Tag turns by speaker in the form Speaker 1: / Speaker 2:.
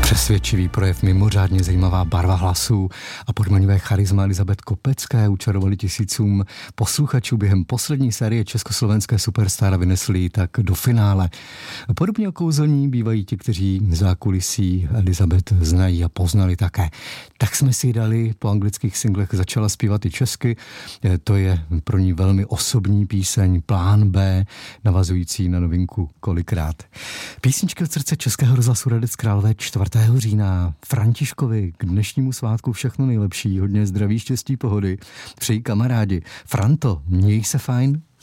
Speaker 1: Přesvědčivý projev, mimořádně zajímavá barva hlasů a podmanivé charisma Elizabeth Kopecké učarovali tisícům posluchačů během poslední série Československé Superstar a vynesli ji tak do finále. Podobně kouzelní bývají ti, kteří zákulisí Elizabeth znají a poznali také. Tak jsme si dali, po anglických singlech začala zpívat i česky. To je pro ní velmi osobní píseň Plán B, navazující na novinku Kolikrát. Písničky od srdce Českého rozhlasu Hradec Králové 4. října. Františkovi k dnešnímu svátku všechno nejlepší, hodně zdraví, štěstí, pohody. Přeji kamarádi. Franto, měj se fajn.